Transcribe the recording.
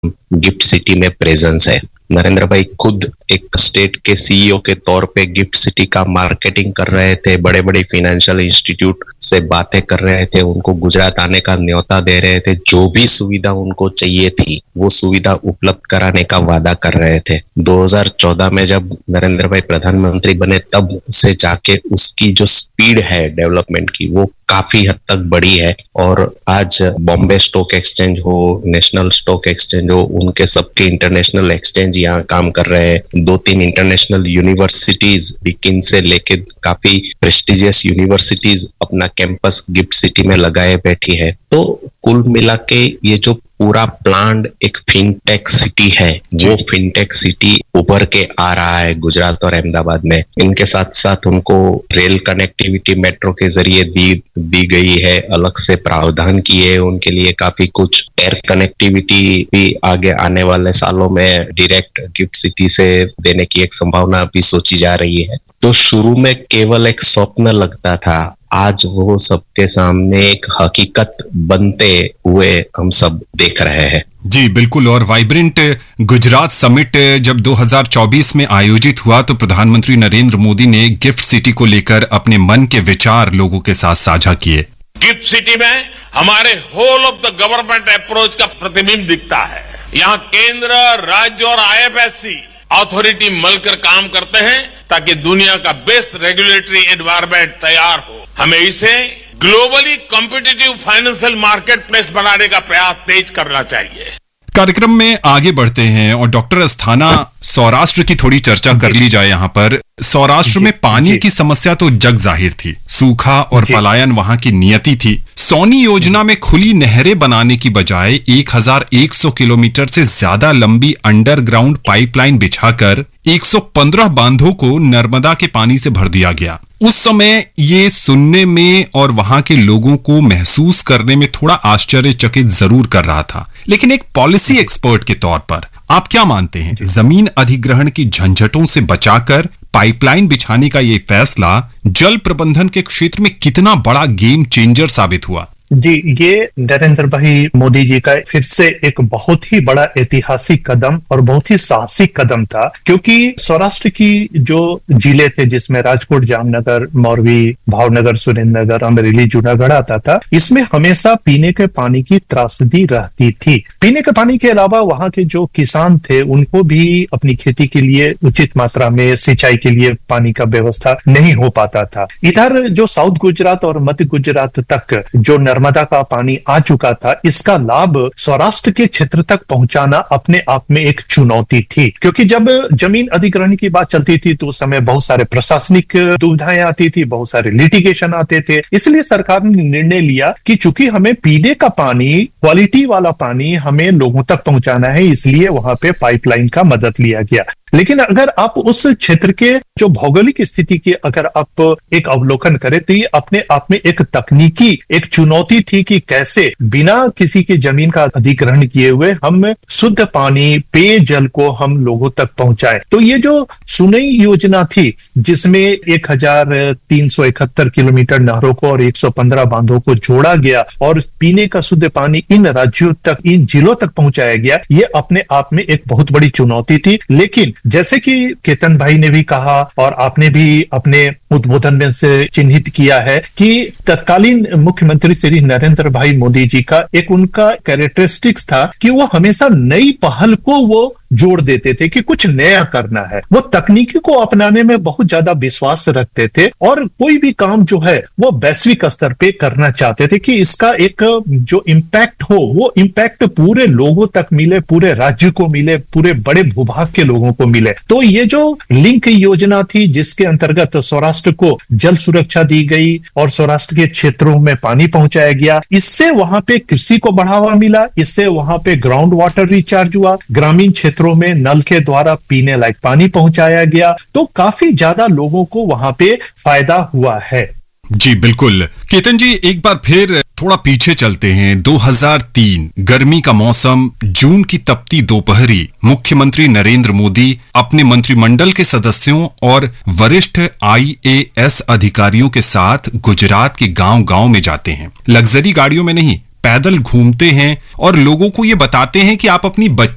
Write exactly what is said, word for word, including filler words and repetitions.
Gift city में presence है। नरेंद्र भाई खुद एक स्टेट के सीईओ के तौर पे गिफ्ट सिटी का मार्केटिंग कर रहे थे, बड़े बड़े फाइनेंशियल इंस्टीट्यूट से बातें कर रहे थे, उनको गुजरात आने का न्योता दे रहे थे, जो भी सुविधा उनको चाहिए थी वो सुविधा उपलब्ध कराने का वादा कर रहे थे। दो हज़ार चौदह में जब नरेंद्र भाई प्रधानमंत्री बने तब से जाके उसकी जो स्पीड है डेवलपमेंट की वो काफी हद तक बढ़ी है। और आज बॉम्बे स्टॉक एक्सचेंज हो, नेशनल स्टॉक एक्सचेंज हो, उनके सबके इंटरनेशनल एक्सचेंज यहाँ काम कर रहे हैं। दो तीन इंटरनेशनल यूनिवर्सिटीज बिकिन से लेके काफी प्रेस्टिजियस यूनिवर्सिटीज अपना कैंपस गिफ्ट सिटी में लगाए बैठी है। तो कुल मिला के ये जो पूरा प्लान एक फिनटेक सिटी है, वो फिनटेक सिटी उभर के आ रहा है गुजरात और अहमदाबाद में। इनके साथ साथ उनको रेल कनेक्टिविटी मेट्रो के जरिए दी दी गई है, अलग से प्रावधान किए उनके लिए काफी कुछ। एयर कनेक्टिविटी भी आगे आने वाले सालों में डायरेक्ट गिफ्ट सिटी से देने की एक संभावना भी सोची जा रही है। तो शुरू में केवल एक स्वप्न लगता था, आज वो सबके सामने एक हकीकत बनते हुए हम सब देख रहे हैं। जी बिल्कुल। और वाइब्रेंट गुजरात समिट जब दो हज़ार चौबीस में आयोजित हुआ तो प्रधानमंत्री नरेंद्र मोदी ने गिफ्ट सिटी को लेकर अपने मन के विचार लोगों के साथ साझा किए। गिफ्ट सिटी में हमारे whole of the government approach का प्रतिबिंब दिखता है। यहाँ केंद्र, राज्य और आईएफएससी अथॉरिटी मिलकर काम करते हैं ताकि दुनिया का बेस्ट रेगुलेटरी एनवायरनमेंट तैयार हो। हमें इसे globally competitive financial market place बनाने का प्रयास तेज करना चाहिए। कार्यक्रम में आगे बढ़ते हैं और डॉक्टर अस्थाना, सौराष्ट्र की थोड़ी चर्चा कर ली जाए। यहाँ पर सौराष्ट्र में पानी की समस्या तो जग जाहिर थी, सूखा और पलायन वहां की नियति थी। सोनी योजना में खुली नहरें बनाने की बजाय एक हज़ार एक सौ किलोमीटर से ज्यादा लंबी अंडरग्राउंड पाइपलाइन बिछाकर एक सौ पंद्रह बांधों को नर्मदा के पानी से भर दिया गया। उस समय ये सुनने में और वहां के लोगों को महसूस करने में थोड़ा आश्चर्यचकित जरूर कर रहा था, लेकिन एक पॉलिसी एक्सपर्ट के तौर पर आप क्या मानते हैं, जमीन अधिग्रहण की झंझटों से बचाकर पाइपलाइन बिछाने का ये फैसला जल प्रबंधन के क्षेत्र में कितना बड़ा गेम चेंजर साबित हुआ? जी, ये नरेंद्र भाई मोदी जी का फिर से एक बहुत ही बड़ा ऐतिहासिक कदम और बहुत ही साहसिक कदम था, क्योंकि सौराष्ट्र की जो जिले थे जिसमें राजकोट, जामनगर, मौरवी, भावनगर, सुरेंद्रनगर, अमरेली, जूनागढ़ आता था, इसमें हमेशा पीने के पानी की त्रासदी रहती थी। पीने के पानी के अलावा वहां के जो किसान थे उनको भी अपनी खेती के लिए उचित मात्रा में सिंचाई के लिए पानी का व्यवस्था नहीं हो पाता था। इधर जो साउथ गुजरात और मध्य गुजरात तक जो नर्मदा का पानी आ चुका था, इसका लाभ सौराष्ट्र के क्षेत्र तक पहुंचाना अपने आप में एक चुनौती थी, क्योंकि जब जमीन अधिग्रहण की बात चलती थी तो उस समय बहुत सारे प्रशासनिक दुविधाएं आती थी, बहुत सारे लिटिगेशन आते थे। इसलिए सरकार ने निर्णय लिया कि चूंकि हमें पीने का पानी, क्वालिटी वाला पानी हमें लोगों तक पहुंचाना है, इसलिए वहां पे पाइपलाइन का मदद लिया गया। लेकिन अगर आप उस क्षेत्र के जो भौगोलिक स्थिति के अगर आप एक अवलोकन करें तो ये अपने आप में एक तकनीकी एक चुनौती थी कि कैसे बिना किसी की जमीन का अधिग्रहण किए हुए हम शुद्ध पानी, पेयजल को हम लोगों तक पहुंचाएं। तो ये जो सुनई योजना थी जिसमें एक हजार तीन सौ इकहत्तर किलोमीटर नहरों को और एक सौ पंद्रह बांधों को जोड़ा गया और पीने का शुद्ध पानी इन राज्यों तक, इन जिलों तक पहुंचाया गया, ये अपने आप में एक बहुत बड़ी चुनौती थी। लेकिन जैसे कि केतन भाई ने भी कहा और आपने भी अपने उद्बोधन में से चिन्हित किया है कि तत्कालीन मुख्यमंत्री श्री नरेंद्र भाई मोदी जी का एक उनका कैरेक्टरिस्टिक्स था कि वो हमेशा नई पहल को वो जोड़ देते थे कि कुछ नया करना है। वो तकनीकी को अपनाने में बहुत ज्यादा विश्वास रखते थे और कोई भी काम जो है वो वैश्विक स्तर पे करना चाहते थे कि इसका एक जो इम्पैक्ट हो वो इम्पैक्ट पूरे लोगों तक मिले, पूरे राज्य को मिले, पूरे बड़े भूभाग के लोगों को मिले। तो ये जो लिंक योजना थी जिसके अंतर्गत सौराष्ट्र को जल सुरक्षा दी गई और सौराष्ट्र के क्षेत्रों में पानी पहुंचाया गया, इससे वहां पे कृषि को बढ़ावा मिला, इससे वहां पे ग्राउंड वाटर रिचार्ज हुआ, ग्रामीण क्षेत्रों में नल के द्वारा पीने लायक पानी पहुंचाया गया, तो काफी ज्यादा लोगों को वहां पे फायदा हुआ है। जी बिल्कुल। केतन जी, एक बार फिर थोड़ा पीछे चलते हैं। दो हज़ार तीन, गर्मी का मौसम, जून की तपती दोपहरी, मुख्यमंत्री नरेंद्र मोदी अपने मंत्रिमंडल के सदस्यों और वरिष्ठ आई ए एस अधिकारियों के साथ गुजरात के गांव-गांव में जाते हैं। लग्जरी गाड़ियों में नहीं, पैदल घूमते हैं और लोगों को ये बताते हैं कि आप अपनी बच्ची